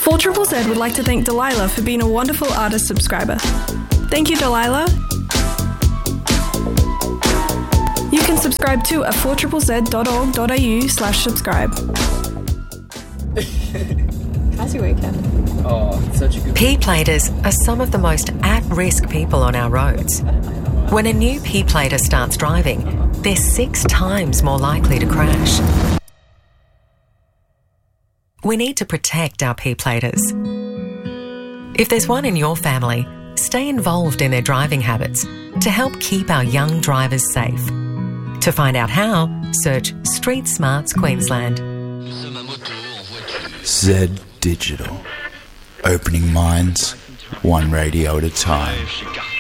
4ZZZ would like to thank Delilah for being a wonderful artist subscriber. Thank you, Delilah. You can subscribe too at 4ZZZ.org.au/subscribe. How's your weekend? Oh, it's such a good... P-platers are some of the most at-risk people on our roads. When a new P-plater starts driving, they're 6 times more likely to crash. We need to protect our P-platers. If there's one in your family, stay involved in their driving habits to help keep our young drivers safe. To find out how, search Street Smarts Queensland. Z Digital. Opening minds, one radio at a time.